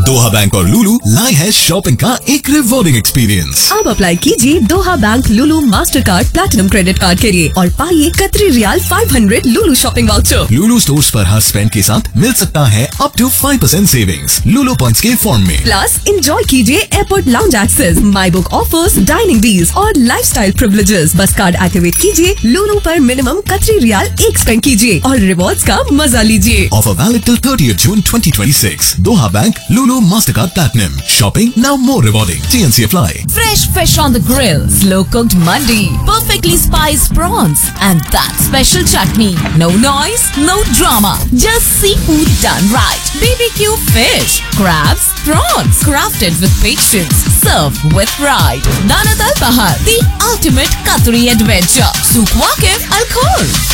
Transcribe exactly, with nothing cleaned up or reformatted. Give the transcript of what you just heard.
दोहा bank और लुलु लाए है शॉपिंग का एक रिवॉर्डिंग एक्सपीरियंस। अब अप्लाई कीजिए दोहा बैंक लुलु master card platinum credit card के लिए और पाइए कतरी रियाल पाँच सौ लुलु शॉपिंग वाउचर। लुलु स्टोर्स पर हर स्पेंड के साथ मिल सकता है up to five percent savings Lulu points के फॉर्म में। प्लस एंजॉय कीजिए airport lounge access, my book offers, dining deals और लाइफस्टाइल प्रिविलेजेस। बस कार्ड एक्टिवेट कीजिए, लुलु पर मिनिमम कतरी रियाल एक स्पेंड कीजिए और रिवॉर्ड्स का मजा लीजिए। Offer valid till thirtieth June twenty twenty-six. Doha Bank, Lulu Mastercard Platinum. Shopping now more rewarding. T N C apply. Fresh fish on the grill, slow cooked mandi, perfectly spiced prawns, and that special chutney. No noise, no drama, just seafood done right. B B Q fish, crabs, prawns, crafted with patience, served with pride. Danat Al Bahar, the ultimate Qatari adventure. Souk Waqif Al Khor.